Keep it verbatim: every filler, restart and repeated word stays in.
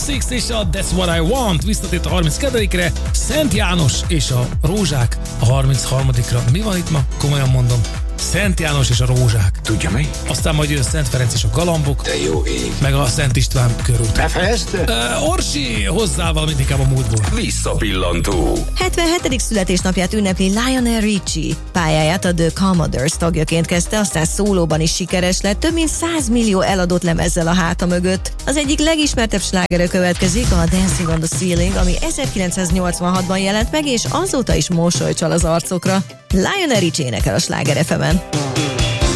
Classics és a That's What I Want visszatért a harminckettedikre, Szent János és a Rózsák a harmincharmadikra. Mi van itt ma? Komolyan mondom. Szent János és a Rózsák. Tudja mi? Aztán majd jön Szent Ferenc és a Galambok. De jó ég. Meg a Szent István körút. Befejezte? Uh, Orsi, hozzá valamit inkább a múltból. Visszapillantó. hetvenhetedik születésnapját ünnepli Lionel Richie. Pályáját a The Commodores tagjaként kezdte, aztán szólóban is sikeres lett, több mint száz millió eladott lemezzel a háta mögött. Az egyik legismertebb slágere következik, a Dancing on the Ceiling, ami ezerkilencszáznyolcvanhatban jelent meg, és azóta is mosoly csal az arcokra. Lionel Richie énekel a Sláger ef emen.